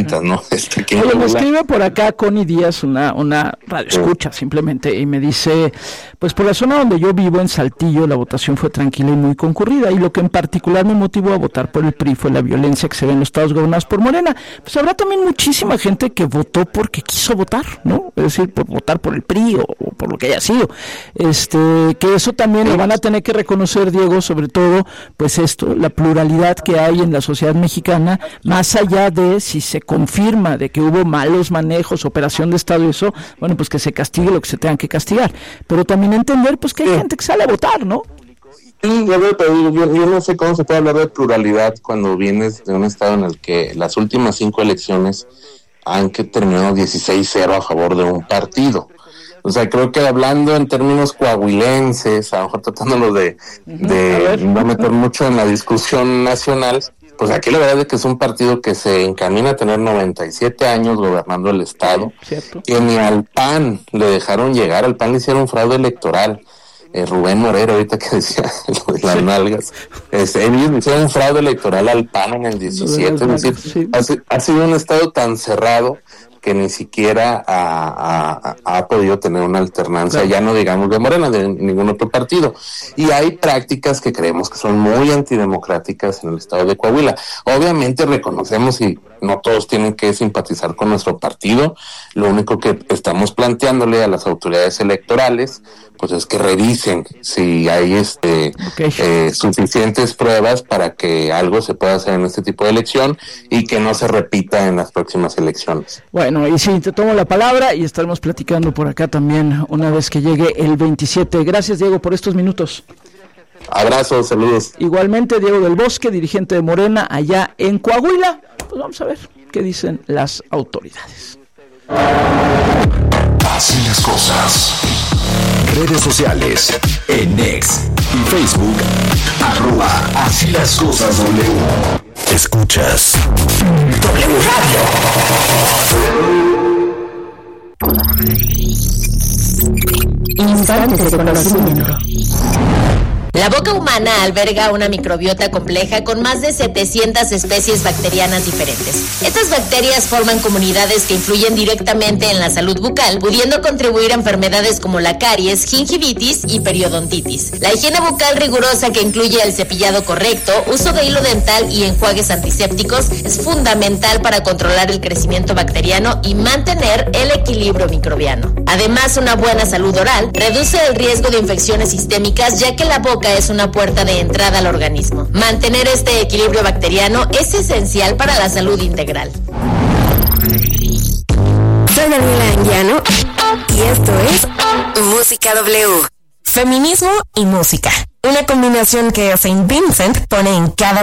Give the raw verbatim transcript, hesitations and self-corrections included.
cuentas, ¿no? Este, que Oye, me escribe por acá Connie Díaz, una, una radio escucha sí. simplemente, y me dice, pues por la zona donde yo vivo, en Saltillo, la votación fue tranquila y muy concurrida, y lo que en particular me motivó a votar por el P R I fue la violencia que se ve en los estados gobernados por Morena. Pues habrá también muchísima gente que votó porque quiso votar, ¿no? Es decir, por votar por el P R I o, o por lo que haya sido. Este, que eso también lo van a tener que reconocer, Diego, sobre todo, pues esto, la pluralidad que hay en la sociedad mexicana, más allá de si se confirma de que hubo malos manejos, operación de Estado y eso, bueno, pues que se castigue lo que se tenga que castigar, pero también entender pues que hay gente que sale a votar, ¿no? Sí, yo, yo, yo no sé cómo se puede hablar de pluralidad cuando vienes de un estado en el que las últimas cinco elecciones han que terminado dieciséis cero a favor de un partido. O sea, creo que hablando en términos coahuilenses, a lo mejor tratándolo de, de no meter mucho en la discusión nacional, pues aquí la verdad es que es un partido que se encamina a tener noventa y siete años gobernando el estado, ¿cierto? Que ni al P A N le dejaron llegar, al P A N le hicieron fraude electoral. Eh, Rubén Morero, ahorita que decía lo de las sí. nalgas, este, ellos hicieron fraude electoral al P A N en el diecisiete, es decir, sí. ha, ha sido un estado tan cerrado que ni siquiera ha, ha, ha podido tener una alternancia, claro. ya no digamos de Morena, de ningún otro partido. Y hay prácticas que creemos que son muy antidemocráticas en el estado de Coahuila. Obviamente reconocemos y no todos tienen que simpatizar con nuestro partido. Lo único que estamos planteándole a las autoridades electorales, pues es que revisen si hay este okay. eh, suficientes pruebas para que algo se pueda hacer en este tipo de elección y que no se repita en las próximas elecciones. Bueno, y sí, te tomo la palabra y estaremos platicando por acá también una vez que llegue el veintisiete. Gracias, Diego, por estos minutos. Abrazos, saludos. Igualmente, Diego del Bosque, dirigente de Morena allá en Coahuila. Pues vamos a ver qué dicen las autoridades. Así las cosas. Redes sociales, en X y Facebook, arroba Así las cosas W. Escuchas W Radio. Instantes de conocimiento. La boca humana alberga una microbiota compleja con más de setecientas especies bacterianas diferentes. Estas bacterias forman comunidades que influyen directamente en la salud bucal, pudiendo contribuir a enfermedades como la caries, gingivitis y periodontitis. La higiene bucal rigurosa, que incluye el cepillado correcto, uso de hilo dental y enjuagues antisépticos, es fundamental para controlar el crecimiento bacteriano y mantener el equilibrio microbiano. Además, una buena salud oral reduce el riesgo de infecciones sistémicas, ya que la boca es una puerta de entrada al organismo. Mantener este equilibrio bacteriano es esencial para la salud integral. Soy Daniela Anguiano y esto es Música W. Feminismo y música. Una combinación que Saint Vincent pone en cada